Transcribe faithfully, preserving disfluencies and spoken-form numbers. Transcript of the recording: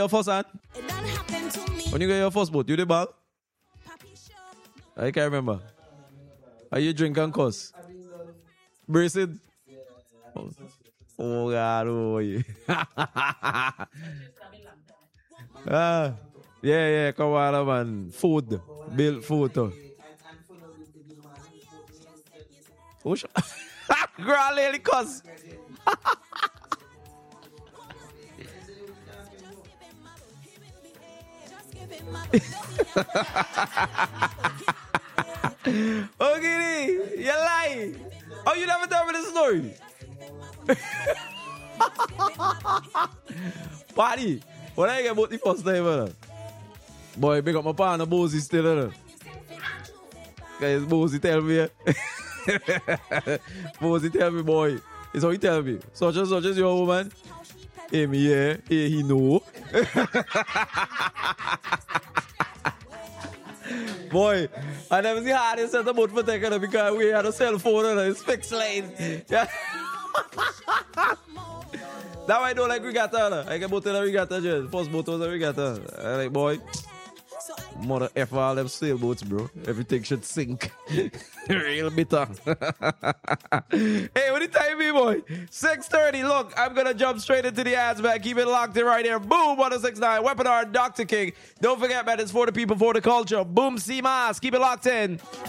your first hand? When you get your first boat, you the ball? I can't remember. Are you drink and cuss? Brace it? Oh, oh God, oh yeah. ah, yeah, yeah, come on, man. Food. Build food. Too. Oh, sh- Girl, lady cuss. Okay, you lie. Oh, you never tell me the story. Party. What I get about the first time, man? Boy, big up my partner, Bozy still, man. Guys, Bozy tell me. Bozy tell me, boy. It's how he tell me. Such and such as your woman. Hey, me, yeah. Hey, he know. Boy, I never see how they set the boat for taking it because we had a cell phone and it's fixed line. Yeah. That why I don't like regatta. I get boat in a regatta, just. First boat was a regatta. I like, boy, mother F all them sailboats, bro. Everything should sink. Real bitter. Hey, what the time be, boy? six thirty. Look, I'm going to jump straight into the ads, man. Keep it locked in right here. Boom, one oh six point nine. Weaponar, Doctor King. Don't forget, man, it's for the people, for the culture. Boom, C-Mas. Keep it locked in.